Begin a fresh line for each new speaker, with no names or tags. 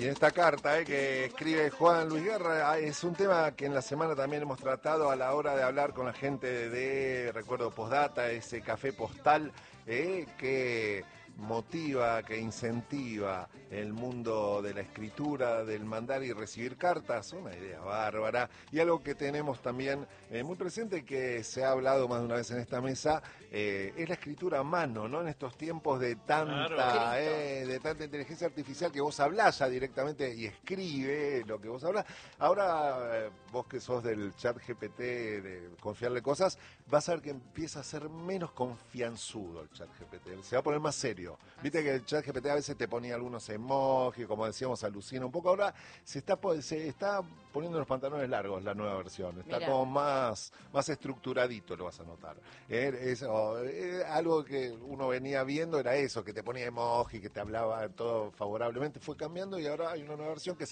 Y en esta carta que escribe Juan Luis Guerra, es un tema que en la semana también hemos tratado a la hora de hablar con la gente de Recuerdo Postdata, ese café postal que motiva, que incentiva el mundo de la escritura, del mandar y recibir cartas, una idea bárbara, y algo que tenemos también muy presente, que se ha hablado más de una vez en esta mesa, es la escritura a mano, ¿no? En estos tiempos de tanta inteligencia artificial, que vos hablás ya directamente y escribe lo que vos hablás. Ahora, vos que sos del chat GPT, de confiarle cosas, vas a ver que empieza a ser menos confianzudo el chat GPT, se va a poner más serio. Viste que el chat GPT a veces te ponía algunos emojis, como decíamos, alucina un poco. Ahora se está poniendo los pantalones largos la nueva versión. Está
Mirá.
como más estructuradito, lo vas a notar. Algo que uno venía viendo era eso, que te ponía emoji, que te hablaba todo favorablemente. Fue cambiando y ahora hay una nueva versión que